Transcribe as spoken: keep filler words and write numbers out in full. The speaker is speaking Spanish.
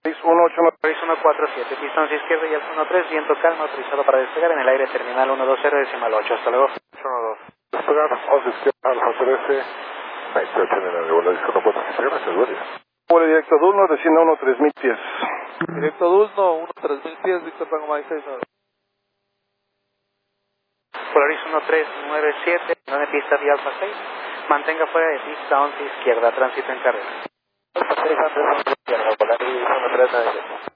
seis uno ocho nueve. seis uno cuatro siete, pistón hacia izquierda y al uno tres, viento calma, autorizado para despegar en el aire terminal uno dos cero decimal ocho, hasta luego. ocho uno dos. Despegar, once izquierda, Alfa trece, veintiocho en el vuelo, disco no puedo hacer, gracias, buenos días. Vuelo directo Dulno, desciende a uno tres mil pies. Directo Dulno, uno tres mil pies, Víctor Tango Mike seis nueve. Polaris uno tres nueve siete, de pista vía Alfa seis, mantenga fuera de pista once izquierda, tránsito en carrera. Alfa seis, Andrés, izquierda, Polaris uno tres nueve siete.